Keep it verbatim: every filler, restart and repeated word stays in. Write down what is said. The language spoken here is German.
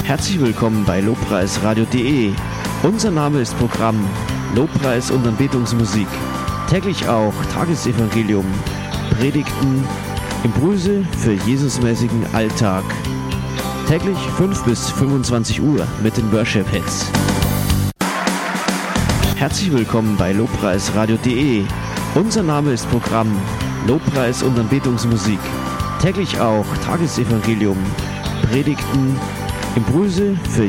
Herzlich willkommen bei lobpreisradio punkt de. Unser Name ist Programm Lobpreis und Anbetungsmusik. Täglich auch Tagesevangelium, Predigten, Impulse für Jesusmäßigen Alltag. Täglich fünf bis fünfundzwanzig Uhr mit den Worship-Hits. Herzlich willkommen bei lobpreisradio punkt de. Unser Name ist Programm Lobpreis und Anbetungsmusik. Täglich auch Tagesevangelium, Predigten, Impulse für